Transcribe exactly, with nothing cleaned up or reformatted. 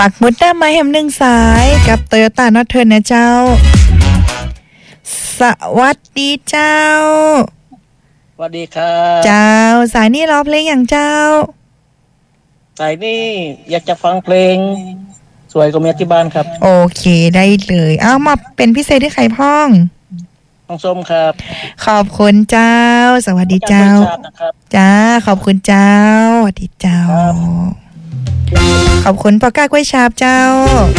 ปักหมุดได้มาแหมหนึ่งสายกับโตโยต้านอตเทิร์นนะเจ้าสวัสดีเจ้าสวัสดีครับเจ้าสายนี้รอเพลงอย่างเจ้าสายนี้อยากจะฟังเพลงสวยกว่าเมียที่บ้านครับโอเคได้เลยเอามาเป็นพิเศษที่ใครพ้องน้องส้มครับขอบคุณเจ้าสวัสดีเจ้าจ้าขอบคุณเจ้าสวัสดีเจ้าขอบคุณปอก้ากล้วยฉาบเจ้า